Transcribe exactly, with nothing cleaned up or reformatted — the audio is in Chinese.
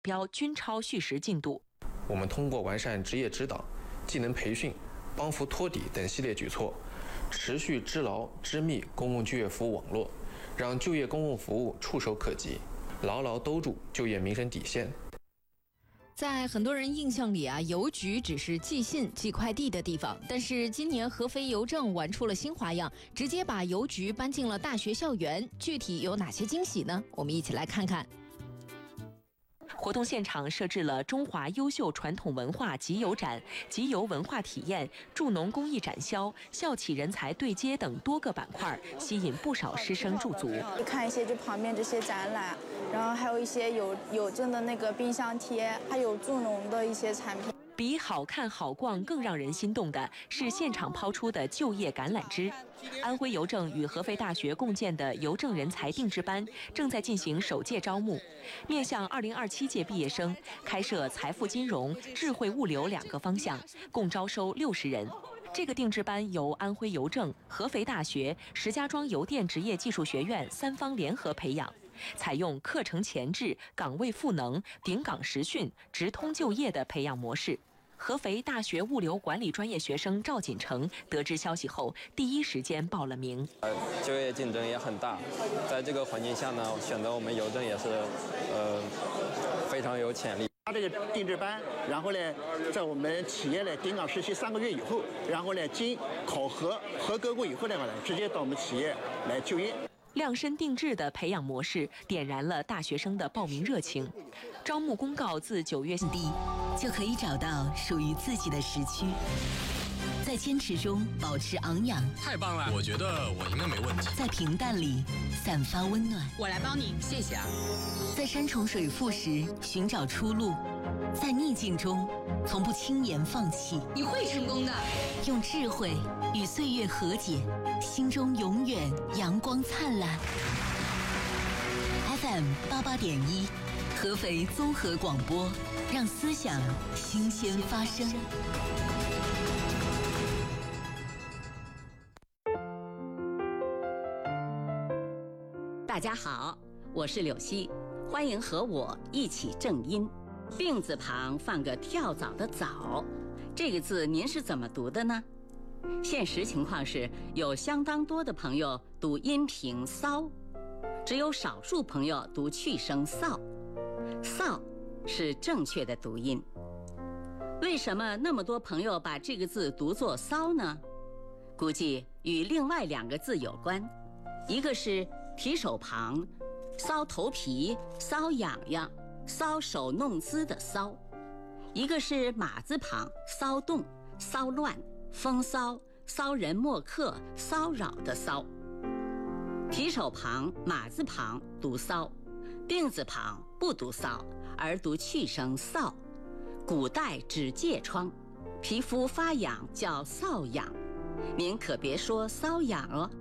标均超续时进度。 我们通过完善职业指导、技能培训、帮扶托底等系列举措，持续织牢织密公共就业服务网络，让就业公共服务触手可及，牢牢兜住就业民生底线。 在很多人印象里啊，邮局只是寄信、寄快递的地方。但是今年合肥邮政玩出了新花样，直接把邮局搬进了大学校园。具体有哪些惊喜呢？我们一起来看看。 活动现场设置了中华优秀传统文化集邮展、集邮文化体验、助农公益展销、校企人才对接等多个板块，吸引不少师生驻足。 看一些就旁边这些展览，然后还有一些邮邮政的那个冰箱贴，还有助农的一些产品。 比好看好逛更让人心动的是现场抛出的就业橄榄枝。安徽邮政与合肥大学共建的邮政人才定制班正在进行首届招募，面向二零二七届毕业生，开设财富金融、智慧物流两个方向，共招收六十人。这个定制班由安徽邮政、合肥大学、石家庄邮电职业技术学院三方联合培养，采用课程前置、岗位赋能、顶岗实训、直通就业的培养模式。合肥大学物流管理专业学生赵锦成得知消息后，第一时间报了名。 呃，就业竞争也很大，在这个环境下呢，选择我们邮政也是，呃，非常有潜力。 他这个定制班，然后呢，在我们企业呢顶岗实习三个月以后，然后呢经考核合格过以后的话呢，直接到我们企业来就业。 量身定制的培养模式点燃了大学生的报名热情。招募公告自九月底就可以找到属于自己的时区，在坚持中保持昂扬。 太棒了，我觉得我应该没问题。 在平淡里散发温暖， 我来帮你，谢谢啊。 在山重水复时寻找出路，在逆境中从不轻言放弃。 你会成功的。 用智慧与岁月和解，心中永远阳光灿烂。F M 八八点一，合肥综合广播，让思想新鲜发生。 大家好，我是柳溪，欢迎和我一起正音。病字旁放个跳蚤的蚤，这个字您是怎么读的呢？现实情况是，有相当多的朋友读阴平骚，只有少数朋友读去声扫。扫是正确的读音。为什么那么多朋友把这个字读作骚呢？估计与另外两个字有关，一个是提手旁，搔头皮、搔痒痒、搔首弄姿的搔；一个是马字旁，骚动、骚乱、风骚、骚人墨客、骚扰的骚。提手旁、马字旁读骚，病字旁不读骚，而读去声扫。古代指疥疮，皮肤发痒叫瘙痒，您可别说瘙痒哦。